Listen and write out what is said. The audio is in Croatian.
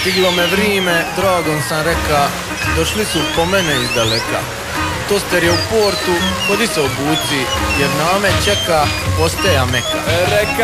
Stiglo me vrime, dragom sam reka, došli su po mene iz daleka. Toster je u portu, hodi se obuci, jer na me čeka posteja meka. Reka